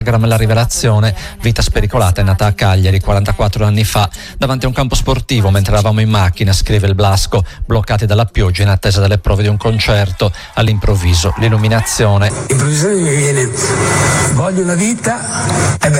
La rivelazione, vita spericolata, è nata a Cagliari 44 anni fa davanti a un campo sportivo mentre eravamo in macchina, scrive il Blasco, bloccati dalla pioggia in attesa delle prove di un concerto. All'improvviso l'illuminazione. Improvvisamente mi viene: voglio una vita,